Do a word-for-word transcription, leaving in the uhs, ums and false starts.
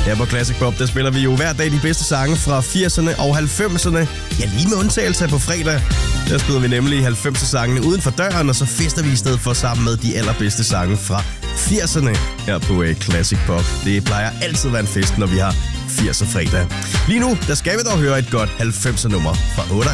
Her på Classic Pop, der spiller vi jo hver dag de bedste sange fra firserne og halvfemserne. Ja, lige med undtagelse på fredag. Der spiller vi nemlig halvfemser-sangene uden for døren, og så fester vi i stedet for sammen med de allerbedste sange fra firserne her på uh, Classic Pop. Det plejer altid at være en fest, når vi har firser fredag. Lige nu, der skal vi dog høre et godt halvfemser-nummer fra otte.